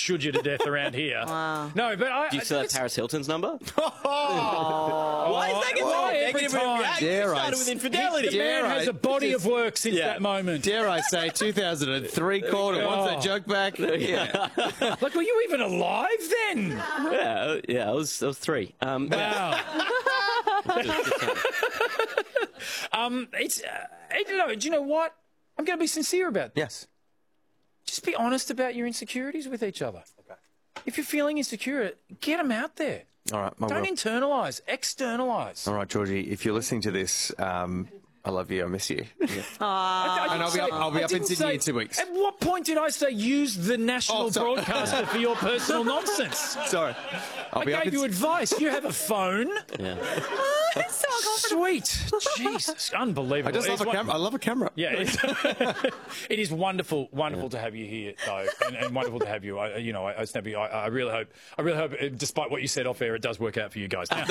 should you to death around here. Wow. No, but Do you still have Paris Hilton's number? Why is that why every time? Dare I started with infidelity. The man Dare has I- a body of work since that moment. Dare I say 2003 called it. Wants that joke back? Yeah. Like, were you even alive then? Yeah, I was 3. Wow. Do you know what? I'm going to be sincere about this. Yes. Just be honest about your insecurities with each other. Okay. If you're feeling insecure, get them out there. All right. Don't internalise, externalise. All right, Georgie, if you're listening to this, I love you. I miss you. I And I'll be up in Sydney in 2 weeks. At what point did I say use the national sorry. broadcaster for your personal nonsense? Sorry. I gave you advice. You have a phone. Yeah. It's so uncomfortable. Sweet. Jesus. Unbelievable. I just love a camera. I love a camera. Yeah, it is wonderful to have you here, though, and wonderful to have you. Snappy, I really hope, despite what you said off air, it does work out for you guys. Now,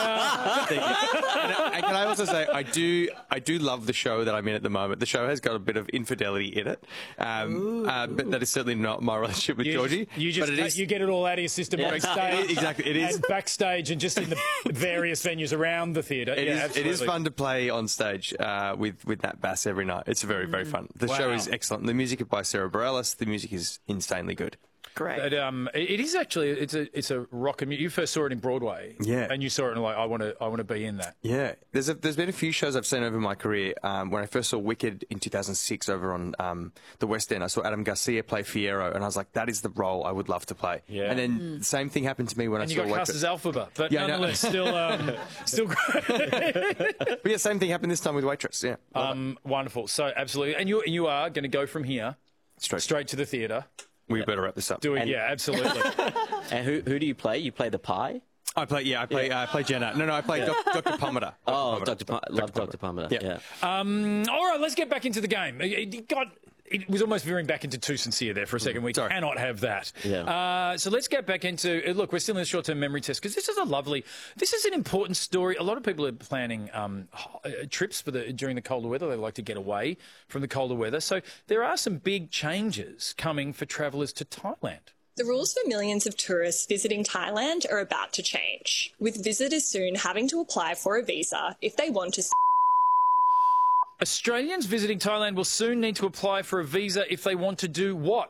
And can I also say, I do love the show that I'm in at the moment. The show has got a bit of infidelity in it, but that is certainly not my relationship with Georgie. You get it all out of your system backstage. Exactly, it is. And backstage and just in the various venues around the theatre. It is fun to play on stage with Nat Bass every night. It's very, very fun. The show is excellent. The music is by Sarah Bareilles. The music is insanely good. Great. But, it is actually it's a rock and you first saw it in Broadway, and you saw it and like I want to be in that. Yeah, there's been a few shows I've seen over my career. When I first saw Wicked in 2006 over on the West End, I saw Adam Garcia play Fiyero, and I was like, that is the role I would love to play. Yeah. And then the same thing happened to me when I saw You got cast as Alphaba, but nonetheless, still great. But yeah, same thing happened this time with Waitress. Yeah, Wonderful. So absolutely, and you are going to go from here straight to the theatre. We better wrap this up. Yeah, absolutely. And who do you play? You play the pie? I play Jenna. No, I play Dr. Pomander. Love Dr. Pomander. Yeah. All right, let's get back into the game. It was almost veering back into too sincere there for a second. We cannot have that. Yeah. So let's get back into look. We're still in the short-term memory test because this is an important story. A lot of people are planning trips during the colder weather. They like to get away from the colder weather. So there are some big changes coming for travellers to Thailand. The rules for millions of tourists visiting Thailand are about to change, with visitors soon having to apply for a visa if they want to. Australians visiting Thailand will soon need to apply for a visa if they want to do what,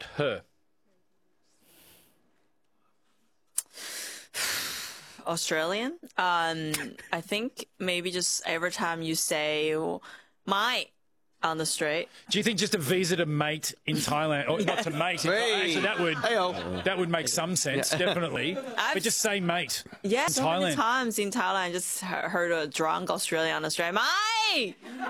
Australian. I think maybe just every time you say "my" on the street. Do you think just a visa to mate in Thailand, or not to mate? Actually, that would make some sense, definitely. But just say mate. Yeah, in so Thailand. many times in Thailand, I just heard a drunk Australian on the street. "My."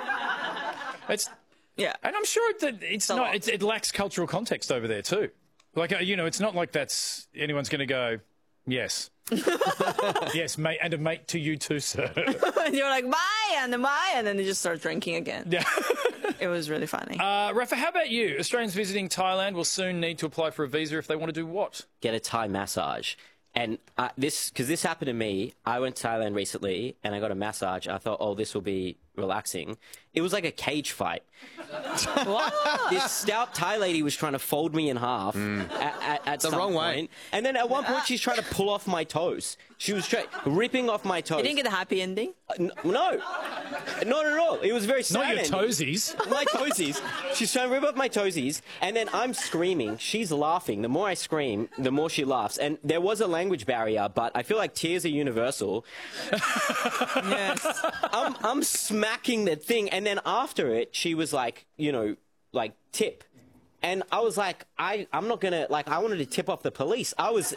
And I'm sure that it lacks cultural context over there too. Like it's not like anyone's going to go, yes. Yes, mate, and a mate to you too, sir. And you're like, "My," and then they just start drinking again. Yeah. It was really funny. Rafa, how about you? Australians visiting Thailand will soon need to apply for a visa if they want to do what? Get a Thai massage. And because this happened to me, I went to Thailand recently and I got a massage. I thought, this will be relaxing. It was like a cage fight. This stout Thai lady was trying to fold me in half at the some wrong point. way. And then at one point, she's trying to pull off my toes. She was ripping off my toes. You didn't get a happy ending? No, not at all. It was very sad. Not your ending. toesies. My toesies. She's trying to rip off my toesies, and then I'm screaming. She's laughing. The more I scream, the more she laughs. And there was a language barrier, but I feel like tears are universal. Yes. I'm smacking that thing, and then after it, she was like, tip. And I was like, I'm not gonna, I wanted to tip off the police. I was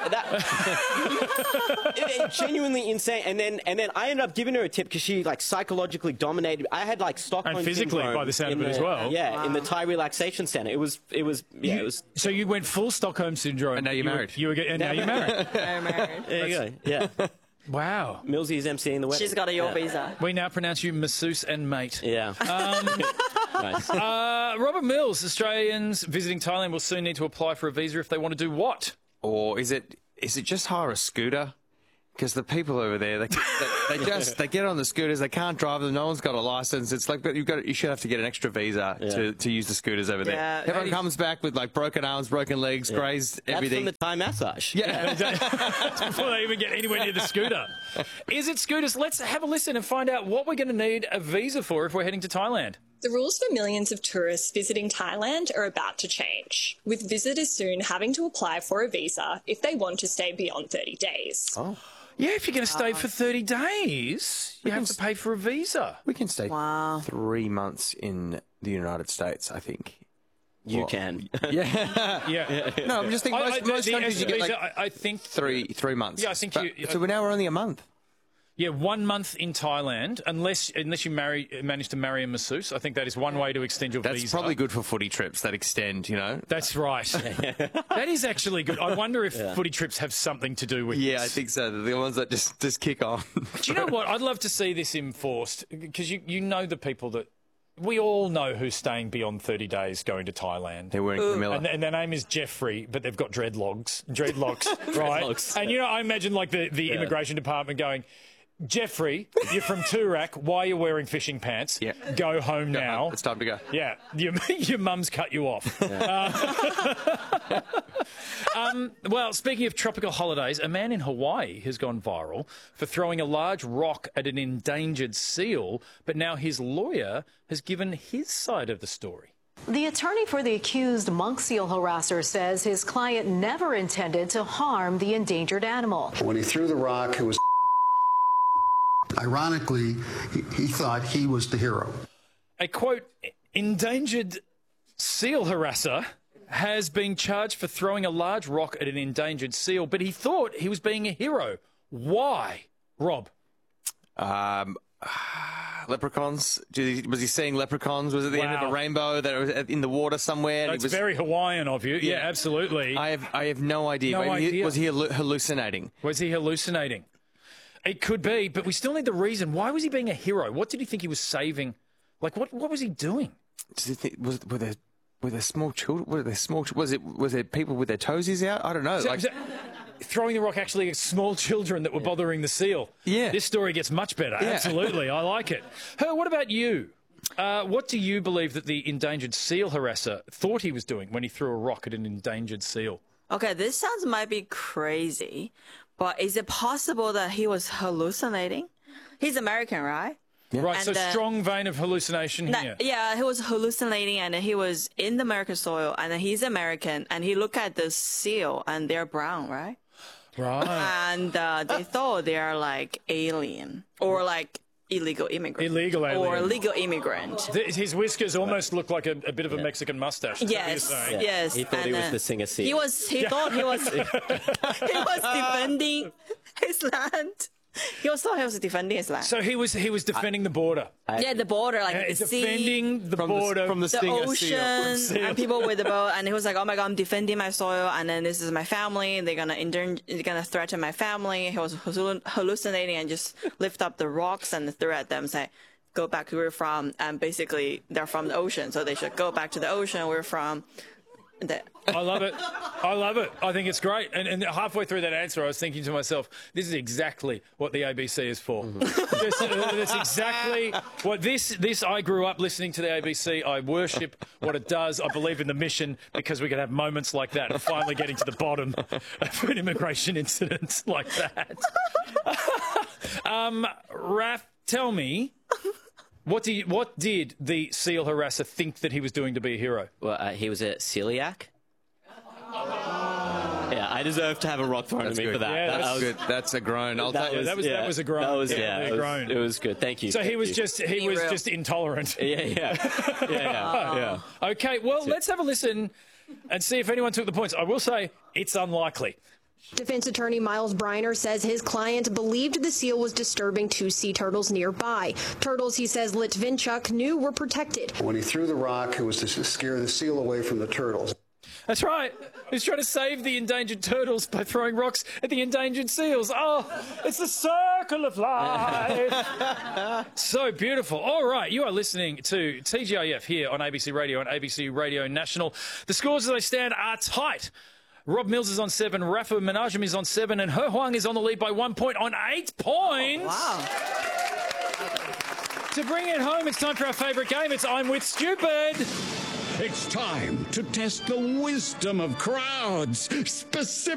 genuinely insane. And then I ended up giving her a tip because she psychologically dominated. I had Stockholm And physically, syndrome by the sound of it as well. Yeah, in the Thai relaxation center. It was. So you went full Stockholm syndrome. And now you're married. And now you're married. Very married. There you go. Yeah. Wow. Millsy is emceeing the wedding. She's got a your visa. We now pronounce you masseuse and mate. Yeah. Nice. Robert Mills, Australians visiting Thailand will soon need to apply for a visa if they want to do what? Or is it just hire a scooter? Because the people over there, they get on the scooters. They can't drive them. No one's got a license. It's like, but you should have to get an extra visa to use the scooters over there. Yeah. Everyone comes back with like broken arms, broken legs, grazed everything. That's from the Thai massage. Yeah. Before they even get anywhere near the scooter. Is it scooters? Let's have a listen and find out what we're going to need a visa for if we're heading to Thailand. The rules for millions of tourists visiting Thailand are about to change, with visitors soon having to apply for a visa if they want to stay beyond 30 days. Oh. Yeah, if you're going to stay for 30 days, you have to pay for a visa. We can stay Wow. 3 months in the United States, I think. You can. Yeah. Yeah. No, I'm just thinking most countries you get like I think 3 months. Yeah, I think But- so now we're only a month. Yeah, 1 month in Thailand, unless you manage to marry a masseuse. I think that is one way to extend your That's visa. probably good for footy trips that extend, you know? That's right. That is actually good. I wonder if footy trips have something to do with Yeah, I this. think so. The ones that just kick on. Do you know what? I'd love to see this enforced because you know the people that... We all know who's staying beyond 30 days going to Thailand. They're wearing Camilla. And their name is Jeffrey, but they've got dreadlocks, right? Dreadlocks. And, I imagine, like, the immigration department going... Jeffrey, you're from Turak. Why are you wearing fishing pants? Yeah. Go home now. It's time to go. Yeah, your mum's cut you off. Well, speaking of tropical holidays, a man in Hawaii has gone viral for throwing a large rock at an endangered seal, but now his lawyer has given his side of the story. The attorney for the accused monk seal harasser says his client never intended to harm the endangered animal. When he threw the rock, it was ironically, he thought he was the hero. A, quote, endangered seal harasser has been charged for throwing a large rock at an endangered seal, but he thought he was being a hero. Why? Rob? Leprechauns? Was he seeing leprechauns? Was it the end of Wow. the rainbow that was in the water somewhere? And That's very Hawaiian of you. Yeah, absolutely. I have no idea. No idea. Was he hallucinating? Was he hallucinating? It could be, but we still need the reason. Why was he being a hero? What did he think he was saving? Like, what was he doing? Were there small children? Was there people with their toesies out? I don't know. So throwing the rock actually at small children that were bothering the seal. Yeah. This story gets much better. Yeah. Absolutely. I like it. Her, what about you? What do you believe that the endangered seal harasser thought he was doing when he threw a rock at an endangered seal? Okay, this sounds might be crazy, but is it possible that he was hallucinating? He's American, right? Right, And so then- strong vein of hallucination here. Yeah, he was hallucinating, and he was in the American soil, and then he's American, and he looked at the seal, and they're brown, right? Right. And they thought they are like alien or like illegal immigrant. Illegal alien. Or legal immigrant. His whiskers almost look like a bit of a Mexican mustache. Is that what you're Yes, saying? yes. He thought he was the singer seal. He thought he was defending his land. He thought he was defending his land. So he was defending the border. Yeah, the border, like the sea, Defending the border from the the stinger ocean, seal. and people with the boat. And he was like, "Oh my God, I'm defending my soil, and then this is my family. They're gonna threaten my family." He was hallucinating and just lift up the rocks and threw at them, say, "Go back where we're from." And basically, they're from the ocean, so they should go back to the ocean. We're from. I love it. I love it. I think it's great. And halfway through that answer, I was thinking to myself, this is exactly what the ABC is for. That's exactly what this. I grew up listening to the ABC. I worship what it does. I believe in the mission because we can have moments like that and finally getting to the bottom of an immigration incident like that. Raph, tell me, what did the seal harasser think that he was doing to be a hero? Well, he was a celiac. Yeah, I deserve to have a rock thrown at me good. for that. Yeah, That that's was Good. That's a groan. I'll That take was, it. that was a groan. That was, Yeah, it a groan. It was good. Thank you. So he Thank was you. just intolerant. Yeah. Okay, well, let's have a listen and see if anyone took the points. I will say it's unlikely. Defense attorney Miles Briner says his client believed the seal was disturbing two sea turtles nearby. Turtles, he says, Litvinchuk knew were protected. When he threw the rock, it was to scare the seal away from the turtles. That's right. He's trying to save the endangered turtles by throwing rocks at the endangered seals. Oh, it's the circle of life. So beautiful. All right, you are listening to TGIF here on ABC Radio and ABC Radio National. The scores as they stand are tight. Rob Mills is on 7, Rafa Menachem is on 7, and He Huang is on the lead by 1 point on 8 points. Wow. To bring it home, it's time for our favourite game. It's I'm With Stupid. It's time to test the wisdom of crowds, specifically